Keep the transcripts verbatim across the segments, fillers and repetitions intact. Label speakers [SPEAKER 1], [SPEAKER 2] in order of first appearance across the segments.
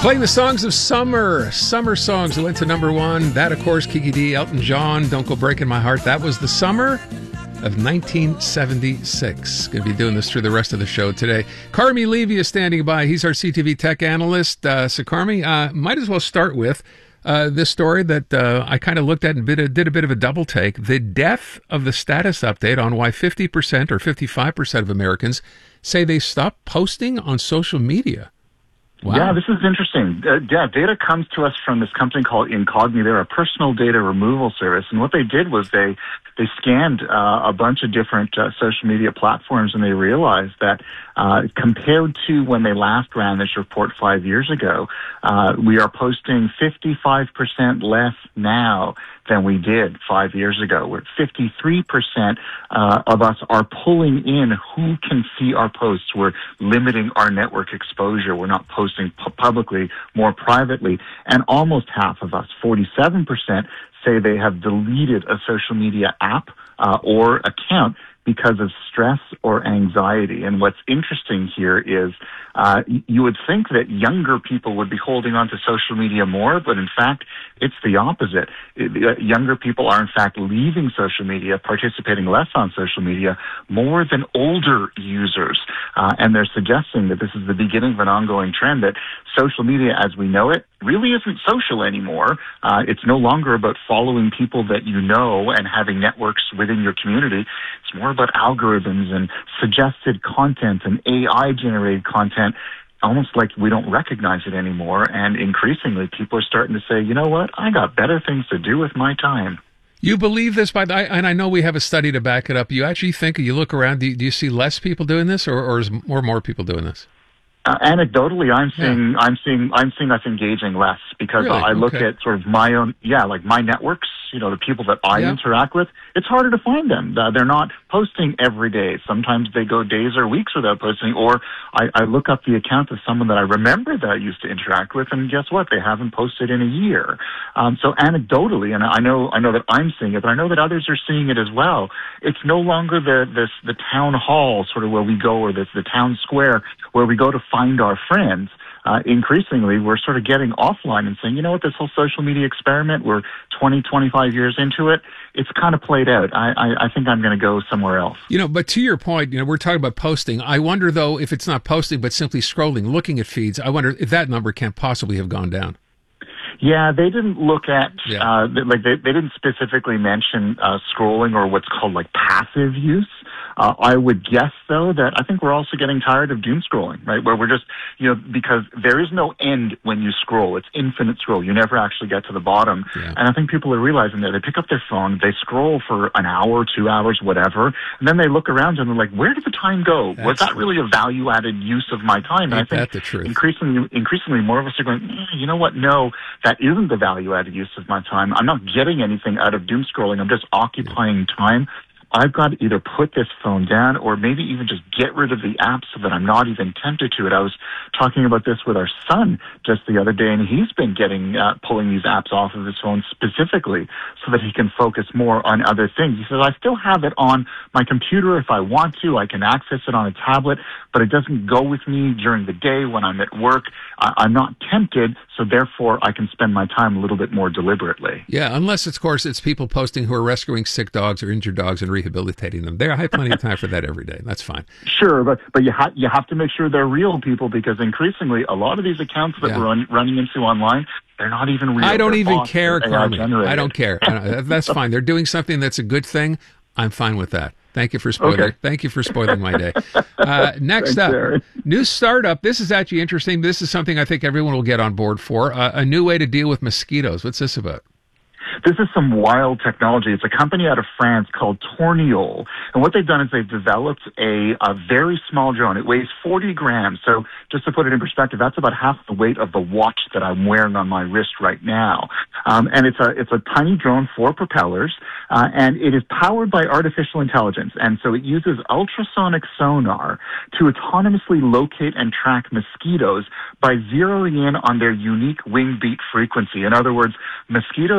[SPEAKER 1] Playing the songs of summer, summer songs that went to number one. That, of course, Kiki D, Elton John, Don't Go Breaking My Heart. That was the summer of nineteen seventy-six. Going to be doing this through the rest of the show today. Carmi Levy is standing by. He's our C T V tech analyst. Uh, so, Carmi, uh, might as well start with uh, this story that uh, I kind of looked at and did a, did a bit of a double take. The death of the status update on why fifty percent or fifty-five percent of Americans say they stopped posting on social media. Wow.
[SPEAKER 2] Yeah, this is interesting. Uh, yeah, data comes to us from this company called Incogni. They're a personal data removal service, and what they did was they they scanned uh, a bunch of different uh, social media platforms, and they realized that uh, compared to when they last ran this report five years ago, uh, we are posting fifty-five percent less now than we did five years ago. We're fifty-three percent uh, of us are pulling in who can see our posts. We're limiting our network exposure. We're not posting pu- publicly, more privately. And almost half of us, forty-seven percent, say they have deleted a social media app uh, or account because of stress or anxiety. And what's interesting here is uh, you would think that younger people would be holding on to social media more, but in fact, it's the opposite. It, uh, younger people are in fact leaving social media, participating less on social media, more than older users. Uh, and they're suggesting that this is the beginning of an ongoing trend, that social media as we know it really isn't social anymore. Uh, it's no longer about following people that you know and having networks within your community. It's more about algorithms and suggested content and A I-generated content, almost like we don't recognize it anymore. And increasingly, people are starting to say, you know what, I got better things to do with my time.
[SPEAKER 1] You believe this, by the, and I know we have a study to back it up. You actually think, you look around, do you, do you see less people doing this, or, or is more more people doing this?
[SPEAKER 2] Uh, anecdotally, I'm seeing, yeah. I'm seeing, I'm seeing us engaging less because
[SPEAKER 1] really?
[SPEAKER 2] I look
[SPEAKER 1] okay.
[SPEAKER 2] at sort of my own, yeah, like my networks, you know, the people that I
[SPEAKER 1] yeah.
[SPEAKER 2] interact with. It's harder to find them. Uh, they're not posting every day. Sometimes they go days or weeks without posting. Or I, I look up the account of someone that I remember that I used to interact with, and guess what? They haven't posted in a year. Um, so anecdotally, and I know, I know that I'm seeing it, but I know that others are seeing it as well. It's no longer the this the town hall sort of where we go, or this the town square where we go to find our friends. Uh, increasingly, we're sort of getting offline and saying, you know what, this whole social media experiment, we're twenty, twenty-five years into it. It's kind of played out. I, I, I think I'm going to go somewhere else.
[SPEAKER 1] You know, but to your point, you know, we're talking about posting. I wonder, though, if it's not posting, but simply scrolling, looking at feeds, I wonder if that number can't possibly have gone down.
[SPEAKER 2] Yeah, they didn't look at,
[SPEAKER 1] yeah.
[SPEAKER 2] uh, like they, they didn't specifically mention uh, scrolling or what's called like passive use. Uh, I would guess, though, that I think we're also getting tired of doom scrolling, right? Where we're just, you know, because there is no end when you scroll. It's infinite scroll. You never actually get to the bottom.
[SPEAKER 1] Yeah.
[SPEAKER 2] And I think people are realizing that they pick up their phone, they scroll for an hour, two hours, whatever, and then they look around and they're like, where did the time go?
[SPEAKER 1] That's
[SPEAKER 2] Was that really a value-added use of my time? And I think
[SPEAKER 1] the truth.
[SPEAKER 2] increasingly, increasingly more of us are going, eh, you know what? No, that isn't the value-added use of my time. I'm not getting anything out of doom scrolling. I'm just occupying time. I've got to either put this phone down or maybe even just get rid of the app so that I'm not even tempted to it. I was talking about this with our son just the other day, and he's been getting uh, pulling these apps off of his phone specifically so that he can focus more on other things. He says, I still have it on my computer if I want to. I can access it on a tablet, but it doesn't go with me during the day when I'm at work. I- I'm not tempted, so therefore I can spend my time a little bit more deliberately.
[SPEAKER 1] Yeah, unless, of course, it's people posting who are rescuing sick dogs or injured dogs and rehabilitating them. There, I have plenty of time for that every day. That's fine.
[SPEAKER 2] Sure, but but you have you have to make sure they're real people, because increasingly a lot of these accounts that
[SPEAKER 1] yeah.
[SPEAKER 2] we're run, running into online, they're not even real.
[SPEAKER 1] I don't
[SPEAKER 2] they're
[SPEAKER 1] even care, Carmen. I don't care. I don't, that's fine. They're doing something that's a good thing. I'm fine with that. Thank you for spoiling.
[SPEAKER 2] Okay.
[SPEAKER 1] Thank you for spoiling my day. Uh, next
[SPEAKER 2] Thanks,
[SPEAKER 1] up,
[SPEAKER 2] Aaron.
[SPEAKER 1] new startup. This is actually interesting. This is something I think everyone will get on board for. Uh, a new way to deal with mosquitoes. What's this about?
[SPEAKER 2] This is some wild technology. It's a company out of France called Torniol. And what they've done is they've developed a, a very small drone. It weighs forty grams. So just to put it in perspective, that's about half the weight of the watch that I'm wearing on my wrist right now. Um, and it's a, it's a tiny drone, four propellers, uh, and it is powered by artificial intelligence. And so it uses ultrasonic sonar to autonomously locate and track mosquitoes by zeroing in on their unique wing beat frequency. In other words, mosquitoes found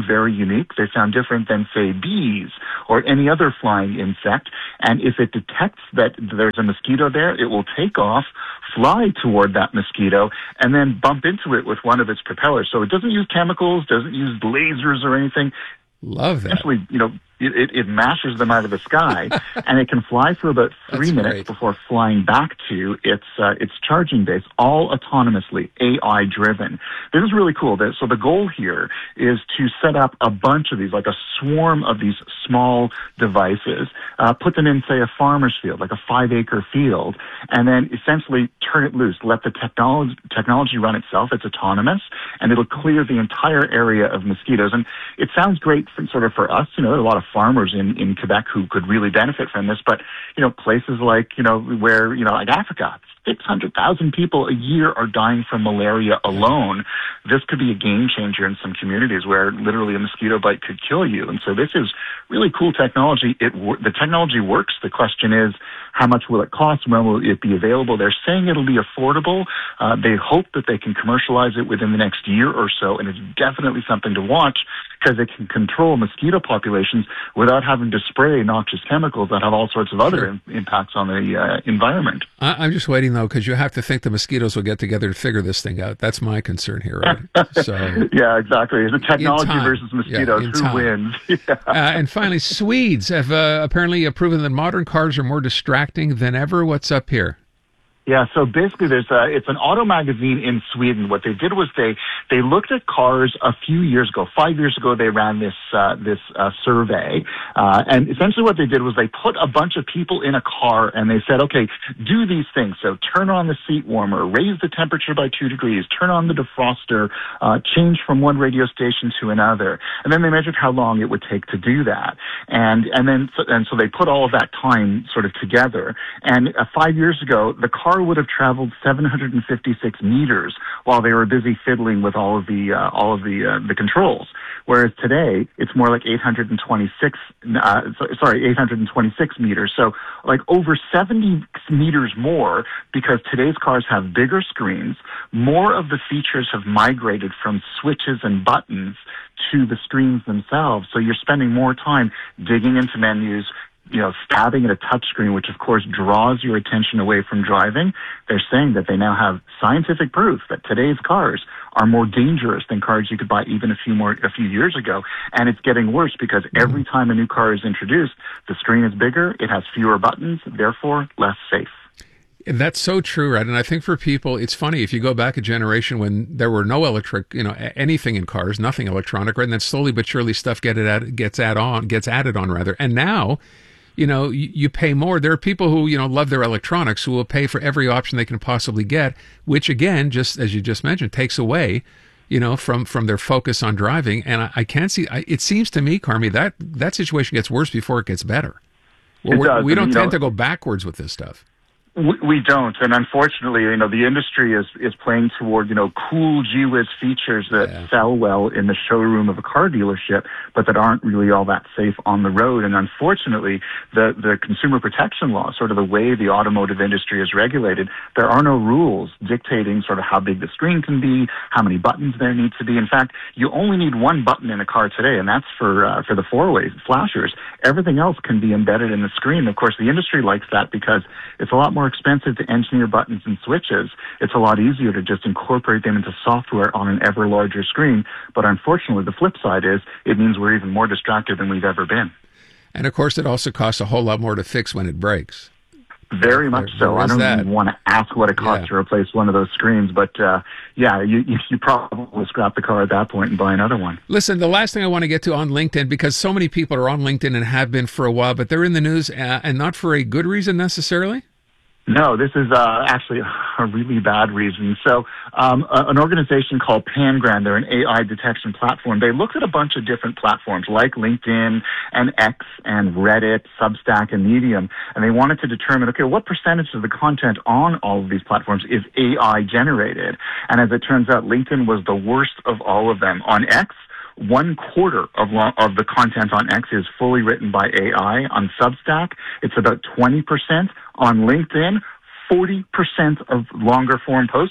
[SPEAKER 2] found very unique. They found different than, say, bees or any other flying insect. And if it detects that there's a mosquito there, it will take off, fly toward that mosquito, and then bump into it with one of its propellers. So it doesn't use chemicals, doesn't use lasers or anything.
[SPEAKER 1] Love that.
[SPEAKER 2] Essentially, you know, it, it mashes them out of the sky, and it can fly for about three
[SPEAKER 1] That's
[SPEAKER 2] minutes
[SPEAKER 1] great.
[SPEAKER 2] before flying back to its uh, its charging base, all autonomously, A I driven. This is really cool. So the goal here is to set up a bunch of these, like a swarm of these small devices, uh, put them in, say, a farmer's field, like a five-acre field, and then essentially turn it loose, let the technology technology run itself. It's autonomous, and it'll clear the entire area of mosquitoes. And it sounds great for, sort of for us. You know, there are a lot of farmers in, in Quebec who could really benefit from this, but, you know, places like, you know, where, you know, like Africa, six hundred thousand people a year are dying from malaria alone. This could be a game changer in some communities where literally a mosquito bite could kill you. And so this is really cool technology. It The technology works. The question is, how much will it cost? When will it be available? They're saying it'll be affordable. Uh, they hope that they can commercialize it within the next year or so, and it's definitely something to watch because it can control mosquito populations without having to spray noxious chemicals that have all sorts of other
[SPEAKER 1] Sure.
[SPEAKER 2] im- impacts on the uh, environment.
[SPEAKER 1] I, I'm just waiting, though, because you have to think the mosquitoes will get together to figure this thing out. That's my concern here, right? So,
[SPEAKER 2] Yeah, exactly. The technology
[SPEAKER 1] time.
[SPEAKER 2] versus mosquitoes,
[SPEAKER 1] Yeah, in
[SPEAKER 2] who
[SPEAKER 1] time.
[SPEAKER 2] wins? Yeah.
[SPEAKER 1] uh, and finally, Swedes have uh, apparently proven that modern cars are more distracting than ever. What's up here?
[SPEAKER 2] Yeah, so basically there's a, it's an auto magazine in Sweden. What they did was they, they looked at cars a few years ago. Five years ago, they ran this, uh, this, uh, survey. Uh, and essentially what they did was they put a bunch of people in a car and they said, okay, do these things. So turn on the seat warmer, raise the temperature by two degrees, turn on the defroster, uh, change from one radio station to another. And then they measured how long it would take to do that. And, and then, so, and so they put all of that time sort of together. And uh, five years ago, the car would have traveled seven hundred fifty-six meters while they were busy fiddling with all of the uh, all of the uh, the controls. Whereas today, it's more like eight hundred twenty-six. Uh, so, sorry, eight hundred twenty-six meters. So, like over seventy meters more, because today's cars have bigger screens. More of the features have migrated from switches and buttons to the screens themselves. So you're spending more time digging into menus, you know, stabbing at a touchscreen, which of course draws your attention away from driving. They're saying that they now have scientific proof that today's cars are more dangerous than cars you could buy even a few more, a few years ago. And it's getting worse because every time a new car is introduced, the screen is bigger, it has fewer buttons, therefore less safe.
[SPEAKER 1] That's so true, right? And I think for people, it's funny, if you go back a generation when there were no electric, you know, anything in cars, nothing electronic, right? And then slowly but surely stuff get it add, gets add on, gets added on rather. And now, you know, you, you pay more. There are people who, you know, love their electronics who will pay for every option they can possibly get, which again, just as you just mentioned, takes away, you know, from, from their focus on driving. And I, I can't see, I, it seems to me, Carmi, that that situation gets worse before it gets better. Well,
[SPEAKER 2] It
[SPEAKER 1] we're,
[SPEAKER 2] does,
[SPEAKER 1] we don't
[SPEAKER 2] and, you
[SPEAKER 1] tend
[SPEAKER 2] know,
[SPEAKER 1] to go backwards with this stuff.
[SPEAKER 2] We, we don't, and unfortunately, you know, the industry is, is playing toward, you know, cool gee whiz features that
[SPEAKER 1] Yeah.
[SPEAKER 2] sell well in the showroom of a car dealership, but that aren't really all that safe on the road. And unfortunately, the, the consumer protection law, sort of the way the automotive industry is regulated, there are no rules dictating sort of how big the screen can be, how many buttons there need to be. In fact, you only need one button in a car today, and that's for, uh, for the four-way flashers. Everything else can be embedded in the screen. Of course, the industry likes that because it's a lot more expensive to engineer buttons and switches. It's a lot easier to just incorporate them into software on an ever larger screen. But unfortunately, the flip side is it means we're even more distracted than we've ever been.
[SPEAKER 1] And of course, it also costs a whole lot more to fix when it breaks.
[SPEAKER 2] Very much
[SPEAKER 1] There-
[SPEAKER 2] so.
[SPEAKER 1] there
[SPEAKER 2] I
[SPEAKER 1] is
[SPEAKER 2] don't
[SPEAKER 1] that.
[SPEAKER 2] even want to ask what it costs
[SPEAKER 1] Yeah.
[SPEAKER 2] to replace one of those screens, but uh, yeah, you, you you probably will scrap the car at that point and buy another one.
[SPEAKER 1] Listen, the last thing I want to get to on LinkedIn, because so many people are on LinkedIn and have been for a while, but they're in the news uh, and not for a good reason necessarily.
[SPEAKER 2] No, this is uh, actually a really bad reason. So um, a, an organization called Pangram, they're an A I detection platform. They looked at a bunch of different platforms like LinkedIn and X and Reddit, Substack, and Medium, and they wanted to determine, okay, what percentage of the content on all of these platforms is A I generated? And as it turns out, LinkedIn was the worst of all of them. On X, one quarter of lo- of the content on X is fully written by A I. On Substack, it's about twenty percent. On LinkedIn, forty percent of longer form posts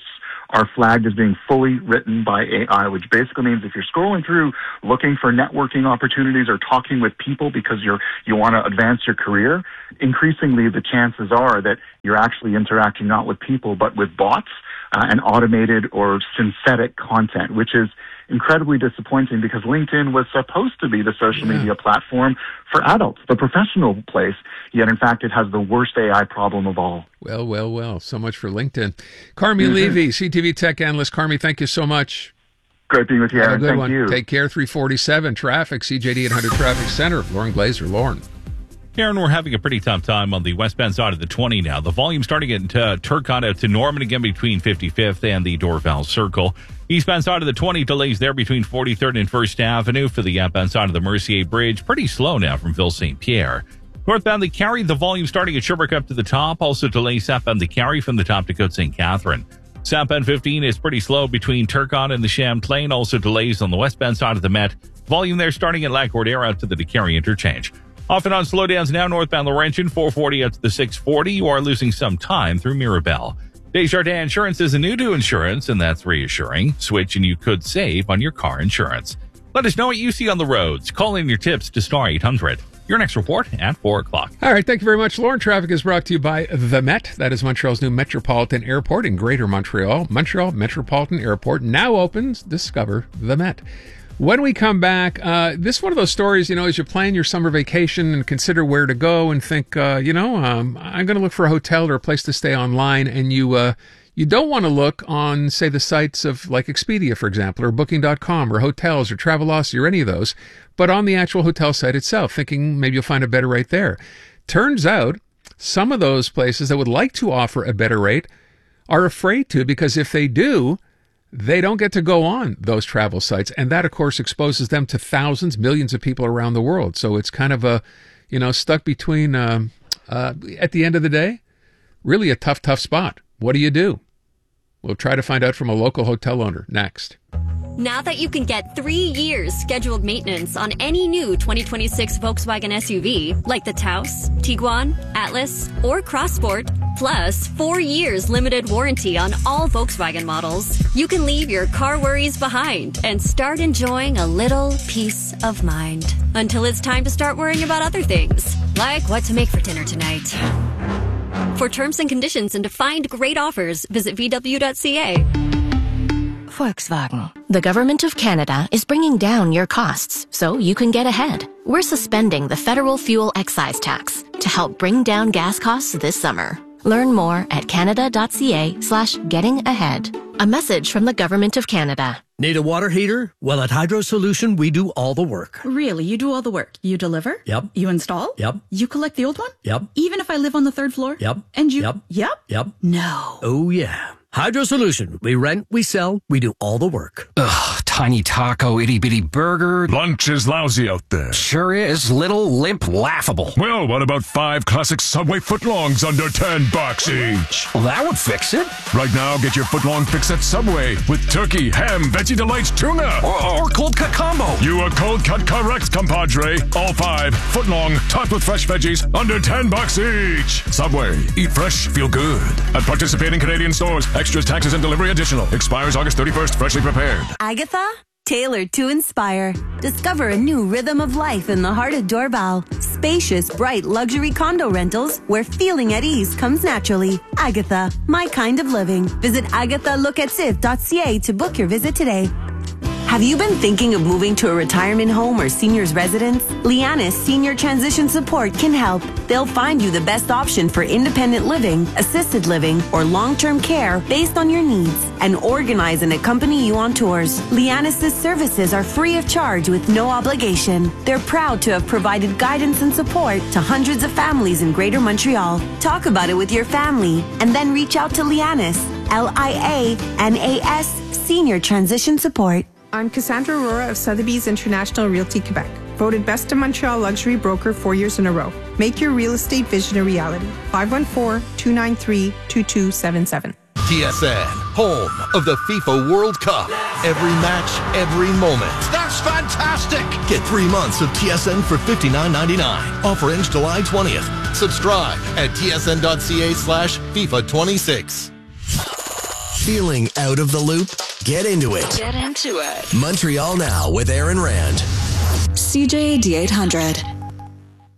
[SPEAKER 2] are flagged as being fully written by A I, which basically means if you're scrolling through looking for networking opportunities or talking with people because you're you want to advance your career, increasingly the chances are that you're actually interacting not with people but with bots uh, and automated or synthetic content, which is incredibly disappointing because LinkedIn was supposed to be the social
[SPEAKER 1] yeah.
[SPEAKER 2] media platform for adults, the professional place, yet in fact it has the worst A I problem of all.
[SPEAKER 1] Well, well, well. So much for LinkedIn. Carmi
[SPEAKER 2] Mm-hmm.
[SPEAKER 1] Levy, C T V tech analyst. Carmi, thank you so much.
[SPEAKER 2] Great being with you,
[SPEAKER 1] Have
[SPEAKER 2] Aaron.
[SPEAKER 1] a good
[SPEAKER 2] Thank
[SPEAKER 1] one.
[SPEAKER 2] you.
[SPEAKER 1] Take care. three forty-seven traffic, C J D eight hundred Traffic Center. Lauren Glazer. Lauren.
[SPEAKER 3] Aaron, we're having a pretty tough time on the westbound side of the twenty now. The volume starting at uh, Turcotte out to Norman, again between fifty-fifth and the Dorval Circle. Eastbound side of the twenty, delays there between forty-third and First Avenue. For the outbound side of the Mercier Bridge, pretty slow now from Ville Saint Pierre. Northbound the Carry, the volume starting at Sherbrooke up to the top. Also delays southbound the Carry from the top to Côte Saint Catherine. Southbound fifteen is pretty slow between Turcotte and the Champlain. Also delays on the westbound side of the Met. Volume there starting at Lac-Cordaire out to the DeCarry interchange. Off and on slowdowns now northbound Laurentian, four forty out to the six forty. You are losing some time through Mirabel. Desjardins Insurance is a new to insurance, and that's reassuring. Switch and you could save on your car insurance. Let us know what you see on the roads. Call in your tips to star eight hundred. Your next report at four o'clock.
[SPEAKER 1] All right, thank you very much, Lauren. Traffic is brought to you by the Met. That is Montreal's new Metropolitan Airport in Greater Montreal. Montreal Metropolitan Airport now opens. Discover the Met. When we come back, uh, this is one of those stories, you know, as you plan your summer vacation and consider where to go and think, uh, you know, um, I'm going to look for a hotel or a place to stay online, and you uh, you don't want to look on, say, the sites of like Expedia, for example, or Booking dot com, or hotels, or Travelocity, or any of those, but on the actual hotel site itself, thinking maybe you'll find a better rate there. Turns out some of those places that would like to offer a better rate are afraid to, because if they do, they don't get to go on those travel sites. And that, of course, exposes them to thousands, millions of people around the world. So it's kind of a, you know, stuck between, um, uh, at the end of the day, really a tough, tough spot. What do you do? We'll try to find out from a local hotel owner next.
[SPEAKER 4] Now that you can get three years scheduled maintenance on any new twenty twenty-six Volkswagen S U V, like the Taos, Tiguan, Atlas, or Crossport, plus four years limited warranty on all Volkswagen models, you can leave your car worries behind and start enjoying a little peace of mind. Until it's time to start worrying about other things, like what to make for dinner tonight. For terms and conditions and to find great offers, visit V W dot C A.
[SPEAKER 5] Volkswagen. The Government of Canada is bringing down your costs so you can get ahead. We're suspending the federal fuel excise tax to help bring down gas costs this summer. Learn more at canada.ca slash getting ahead. A message from the Government of Canada.
[SPEAKER 6] Need a water heater? Well, at Hydro Solution, we do all the work.
[SPEAKER 7] Really? You do all the work? You deliver?
[SPEAKER 6] Yep.
[SPEAKER 7] You install?
[SPEAKER 6] Yep.
[SPEAKER 7] You collect the old one?
[SPEAKER 6] Yep.
[SPEAKER 7] Even if I live on the third floor?
[SPEAKER 6] Yep.
[SPEAKER 7] And you?
[SPEAKER 6] Yep.
[SPEAKER 7] Yep?
[SPEAKER 6] Yep.
[SPEAKER 7] No.
[SPEAKER 6] Oh, yeah. Hydro Solution. We rent, we sell, we do all the work.
[SPEAKER 8] Ugh, tiny taco, itty-bitty burger.
[SPEAKER 9] Lunch is lousy out there.
[SPEAKER 8] Sure is. Little, limp, laughable.
[SPEAKER 9] Well, what about five classic Subway footlongs under ten bucks each?
[SPEAKER 8] Well, that would fix it.
[SPEAKER 9] Right now, get your footlong fix at Subway with turkey, ham, veggie delights, tuna.
[SPEAKER 8] Or, or cold cut combo.
[SPEAKER 9] You are cold cut correct, compadre. All five, footlong, topped with fresh veggies, under ten bucks each. Subway. Eat fresh, feel good. At participating Canadian stores. Extras, taxes, and delivery additional. Expires August thirty-first. Freshly prepared.
[SPEAKER 10] Agatha? Tailored to inspire. Discover a new rhythm of life in the heart of Dorval. Spacious, bright luxury condo rentals where feeling at ease comes naturally. Agatha, my kind of living. Visit agatha locative dot c a to book your visit today. Have you been thinking of moving to a retirement home or senior's residence? Lianis Senior Transition Support can help. They'll find you the best option for independent living, assisted living, or long-term care based on your needs and organize and accompany you on tours. Lianis' services are free of charge with no obligation. They're proud to have provided guidance and support to hundreds of families in Greater Montreal. Talk about it with your family and then reach out to Lianis, L I A N A S Senior Transition Support.
[SPEAKER 11] I'm Cassandra Aurora of Sotheby's International Realty Quebec, voted Best in Montreal Luxury Broker four years in a row. Make your real estate vision a reality. five one four, two nine three, two two seven seven.
[SPEAKER 12] T S N, home of the FIFA World Cup. Every match, every moment.
[SPEAKER 13] That's fantastic!
[SPEAKER 12] Get three months of T S N for fifty-nine ninety-nine. Offer ends July twentieth. Subscribe at tsn.ca slash FIFA 26.
[SPEAKER 13] Feeling out of the loop? Get into it.
[SPEAKER 14] Get into it.
[SPEAKER 13] Montreal Now with Aaron Rand.
[SPEAKER 14] C J A D eight hundred.